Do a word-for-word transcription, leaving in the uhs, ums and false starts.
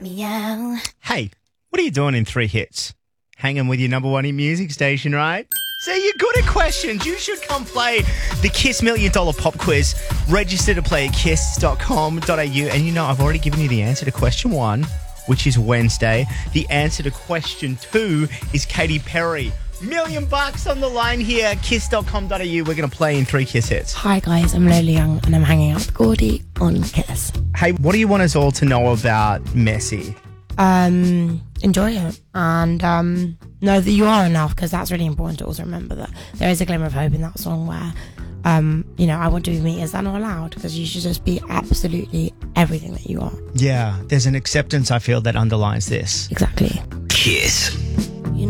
Meow. Hey, what are you doing in three hits? Hanging with your number one hit music station, right? So you're good at questions. You should come play the Kiss Million Dollar Pop Quiz. Register to play at kiss dot com dot a u. And you know, I've already given you the answer to question one, which is Wednesday. The answer to question two is Katy Perry. Million bucks on the line here, kiss dot com dot a u. We're going to play in three Kiss hits. Hi guys, I'm Lola Young and I'm hanging out with Gordy on Kiss. Hey, what do you want us all to know about Messi? Um, enjoy it and um, know that you are enough, because that's really important to also remember that there is a glimmer of hope in that song where, um, you know, I want to be me. Is that not allowed? Because you should just be absolutely everything that you are. Yeah, there's an acceptance, I feel, that underlines this. Exactly. Kiss.